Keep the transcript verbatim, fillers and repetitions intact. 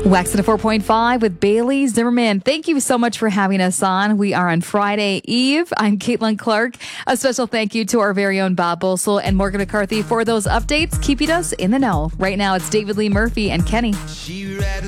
Wax at a four point five with Bailey Zimmerman. Thank you so much for having us on. We are on Friday Eve. I'm Caitlin Clark. A special thank you to our very own Bob Bosel and Morgan McCarthy for those updates, keeping us in the know. Right now, it's David Lee Murphy and Kenny.